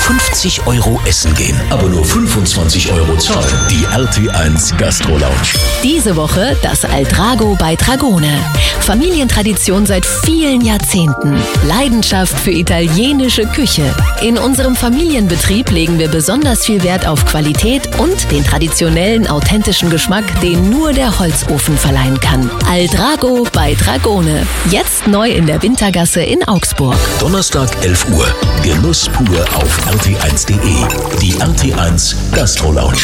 50 € essen gehen, aber nur 25 € zahlen. Die RT1 Gastro Lounge. Diese Woche das Altrago bei Dragone. Familientradition seit vielen Jahrzehnten. Leidenschaft für italienische Küche. In unserem Familienbetrieb legen wir besonders viel Wert auf Qualität und den traditionellen, authentischen Geschmack, den nur der Holzofen verleihen kann. Altrago bei Dragone. Jetzt neu in der Wintergasse in Augsburg. Donnerstag 11 Uhr. Genuss pur auf rt1.de. Die RT1 Gastro Lounge.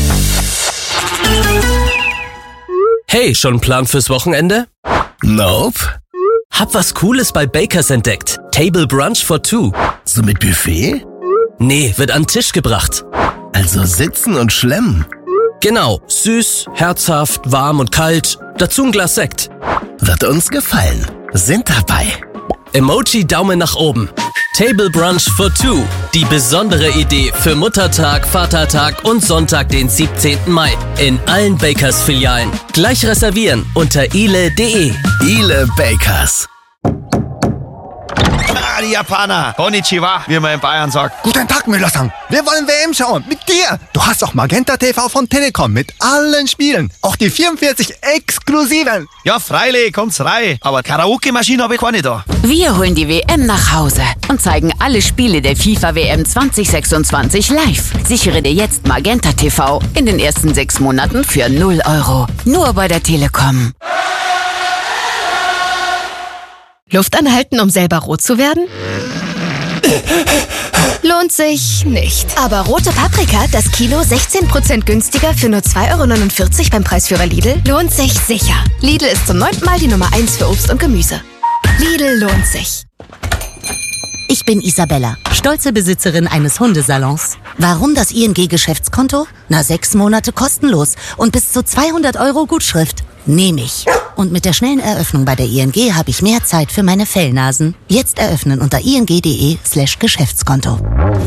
Hey, schon einen Plan fürs Wochenende? Nope. Hab was Cooles bei Bakers entdeckt. Table Brunch for Two. So mit Buffet? Nee, wird an den Tisch gebracht. Also sitzen und schlemmen. Genau, süß, herzhaft, warm und kalt. Dazu ein Glas Sekt. Wird uns gefallen. Sind dabei. Emoji Daumen nach oben. Table Brunch for Two. Die besondere Idee für Muttertag, Vatertag und Sonntag, den 17. Mai. In allen Bakers-Filialen. Gleich reservieren unter ile.de. Ile Bakers. Die Japaner. Konnichiwa, wie man in Bayern sagt. Guten Tag, Müller-san. Wir wollen WM schauen. Mit dir. Du hast doch Magenta TV von Telekom mit allen Spielen. Auch die 44 exklusiven. Ja, freilich, kommt's rein. Aber Karaoke-Maschine habe ich keine da. Wir holen die WM nach Hause und zeigen alle Spiele der FIFA WM 2026 live. Sichere dir jetzt Magenta TV in den ersten 6 Monaten für 0 €. Nur bei der Telekom. Luft anhalten, um selber rot zu werden? Lohnt sich nicht. Aber rote Paprika, das Kilo 16% günstiger für nur 2,49 € beim Preisführer Lidl, lohnt sich sicher. Lidl ist zum 9. Mal die Nummer 1 für Obst und Gemüse. Lidl lohnt sich. Ich bin Isabella, stolze Besitzerin eines Hundesalons. Warum das ING-Geschäftskonto? 6 Monate kostenlos und bis zu 200 € Gutschrift. Nehme ich. Und mit der schnellen Eröffnung bei der ING habe ich mehr Zeit für meine Fellnasen. Jetzt eröffnen unter ing.de/Geschäftskonto.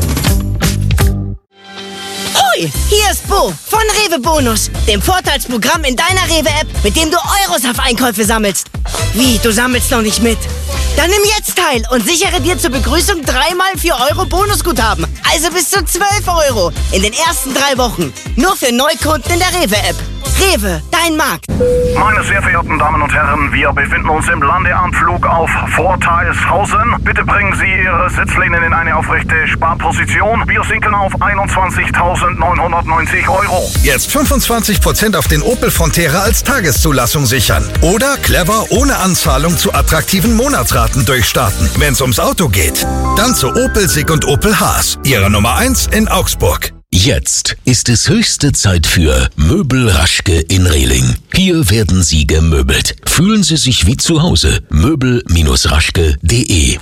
Hoi, hier ist Bo von Rewe Bonus, dem Vorteilsprogramm in deiner Rewe-App, mit dem du Euros auf Einkäufe sammelst. Wie, du sammelst noch nicht mit? Dann nimm jetzt teil und sichere dir zur Begrüßung 3x 4 € Bonusguthaben. Also bis zu 12 € in den ersten 3 Wochen. Nur für Neukunden in der Rewe-App. Rewe, dein Markt. Meine sehr verehrten Damen und Herren, wir befinden uns im Landeanflug auf Forthalshausen. Bitte bringen Sie Ihre Sitzlehnen in eine aufrechte Sparposition. Wir sinken auf 21.990 €. Jetzt 25% auf den Opel Frontera als Tageszulassung sichern. Oder clever ohne Anzahlung zu attraktiven Monatsraten durchstarten. Wenn's ums Auto geht, dann zu Opel Sig und Opel Haas. Ihre Nummer 1 in Augsburg. Jetzt ist es höchste Zeit für Möbel Raschke in Rehling. Hier werden Sie gemöbelt. Fühlen Sie sich wie zu Hause. Möbel-raschke.de.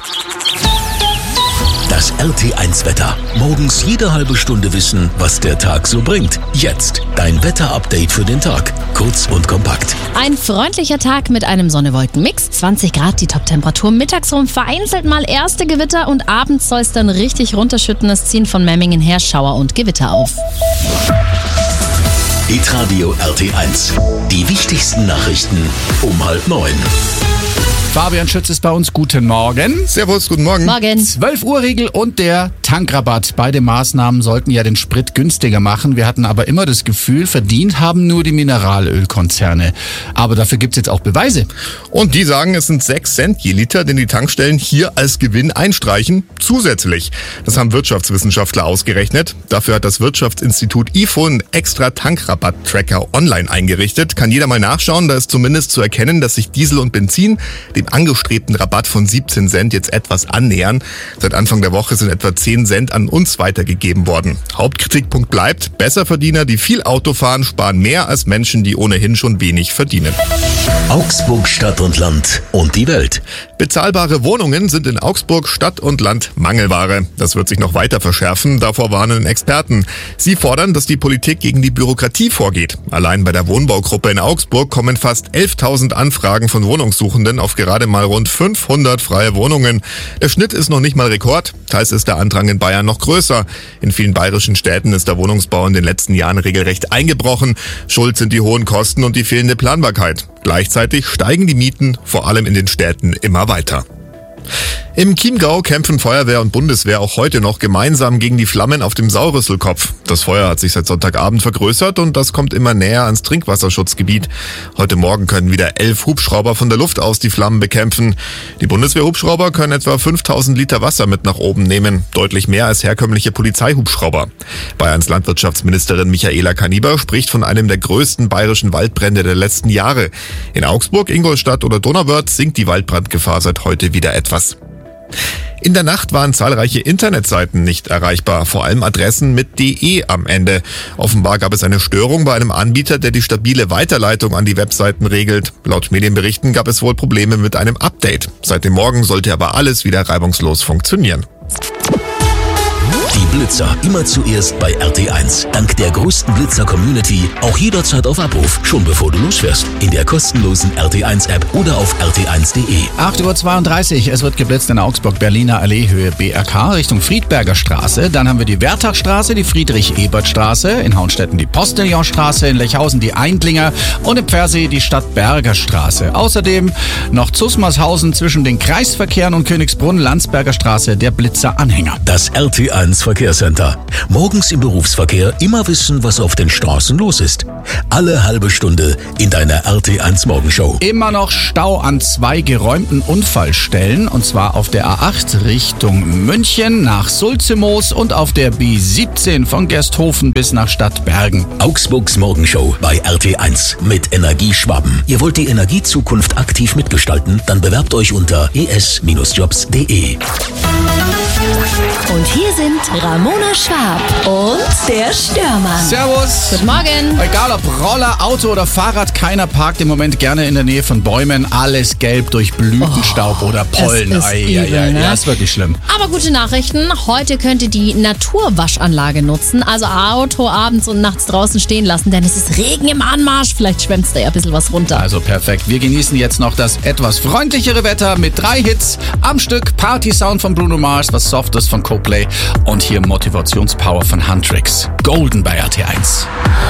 Das RT1-Wetter. Morgens jede halbe Stunde wissen, was der Tag so bringt. Jetzt dein Wetter-Update für den Tag. Kurz und kompakt. Ein freundlicher Tag mit einem Sonne-Wolken-Mix. 20 Grad die Top-Temperatur. Mittags rum vereinzelt mal erste Gewitter und abends soll es dann richtig runterschütten. Es ziehen von Memmingen her Schauer und Gewitter auf. Hitradio RT1. Die wichtigsten Nachrichten um 8:30. Fabian Schütz ist bei uns. Guten Morgen. Servus, guten Morgen. Morgen. 12-Uhr-Regel und der Tankrabatt. Beide Maßnahmen sollten ja den Sprit günstiger machen. Wir hatten aber immer das Gefühl, verdient haben nur die Mineralölkonzerne. Aber dafür gibt's jetzt auch Beweise. Und die sagen, es sind 6 Cent je Liter, den die Tankstellen hier als Gewinn einstreichen, zusätzlich. Das haben Wirtschaftswissenschaftler ausgerechnet. Dafür hat das Wirtschaftsinstitut IFO einen extra Tankrabatt-Tracker online eingerichtet. Kann jeder mal nachschauen. Da ist zumindest zu erkennen, dass sich Diesel und Benzin dem angestrebten Rabatt von 17 Cent jetzt etwas annähern. Seit Anfang der Woche sind etwa 10 Cent an uns weitergegeben worden. Hauptkritikpunkt bleibt, Besserverdiener, die viel Auto fahren, sparen mehr als Menschen, die ohnehin schon wenig verdienen. Augsburg Stadt und Land und die Welt. Bezahlbare Wohnungen sind in Augsburg Stadt und Land Mangelware. Das wird sich noch weiter verschärfen, davor warnen Experten. Sie fordern, dass die Politik gegen die Bürokratie vorgeht. Allein bei der Wohnbaugruppe in Augsburg kommen fast 11.000 Anfragen von Wohnungssuchenden auf gerade mal rund 500 freie Wohnungen. Der Schnitt ist noch nicht mal Rekord, teils ist der Andrang in Bayern noch größer. In vielen bayerischen Städten ist der Wohnungsbau in den letzten Jahren regelrecht eingebrochen. Schuld sind die hohen Kosten und die fehlende Planbarkeit. Gleichzeitig steigen die Mieten, vor allem in den Städten, immer weiter. Im Chiemgau kämpfen Feuerwehr und Bundeswehr auch heute noch gemeinsam gegen die Flammen auf dem Saurüsselkopf. Das Feuer hat sich seit Sonntagabend vergrößert und das kommt immer näher ans Trinkwasserschutzgebiet. Heute Morgen können wieder 11 Hubschrauber von der Luft aus die Flammen bekämpfen. Die Bundeswehr-Hubschrauber können etwa 5000 Liter Wasser mit nach oben nehmen, deutlich mehr als herkömmliche Polizeihubschrauber. Bayerns Landwirtschaftsministerin Michaela Kaniber spricht von einem der größten bayerischen Waldbrände der letzten Jahre. In Augsburg, Ingolstadt oder Donauwörth sinkt die Waldbrandgefahr seit heute wieder etwas. In der Nacht waren zahlreiche Internetseiten nicht erreichbar, vor allem Adressen mit .de am Ende. Offenbar gab es eine Störung bei einem Anbieter, der die stabile Weiterleitung an die Webseiten regelt. Laut Medienberichten gab es wohl Probleme mit einem Update. Seit dem Morgen sollte aber alles wieder reibungslos funktionieren. Die Blitzer immer zuerst bei RT1. Dank der größten Blitzer-Community auch jederzeit auf Abruf, schon bevor du losfährst. In der kostenlosen RT1-App oder auf rt1.de. 8:32 Uhr, es wird geblitzt in Augsburg, Berliner Allee, Höhe BRK, Richtung Friedberger Straße. Dann haben wir die Wertachstraße, die Friedrich-Ebert-Straße, in Hauenstetten die Postillonstraße, in Lechhausen die Eindlinger und in Pfersee die Stadtberger Straße. Außerdem noch Zusmarshausen zwischen den Kreisverkehren und Königsbrunn, Landsberger Straße, der Blitzer-Anhänger. Das RT1 Verkehrscenter. Morgens im Berufsverkehr immer wissen, was auf den Straßen los ist. Alle halbe Stunde in deiner RT1 Morgenshow. Immer noch Stau an 2 geräumten Unfallstellen, und zwar auf der A8 Richtung München nach Sulzimoos und auf der B17 von Gersthofen bis nach Stadtbergen. Augsburgs Morgenshow bei RT1 mit Energieschwaben. Ihr wollt die Energiezukunft aktiv mitgestalten? Dann bewerbt euch unter es-jobs.de. Und hier sind Ramona Schwab und der Störmann. Servus. Guten Morgen. Egal ob Roller, Auto oder Fahrrad, keiner parkt im Moment gerne in der Nähe von Bäumen. Alles gelb durch Blütenstaub oder Pollen. Das ist übel, ne? Ja, ist wirklich schlimm. Aber gute Nachrichten. Heute könnt ihr die Naturwaschanlage nutzen. Also Auto abends und nachts draußen stehen lassen, denn es ist Regen im Anmarsch. Vielleicht schwemmt da ja ein bisschen was runter. Also perfekt. Wir genießen jetzt noch das etwas freundlichere Wetter mit 3 Hits am Stück. Party-Sound von Bruno Mars, was Softes von Coldplay und hier Motivationspower von Huntrix. Golden bei RT1.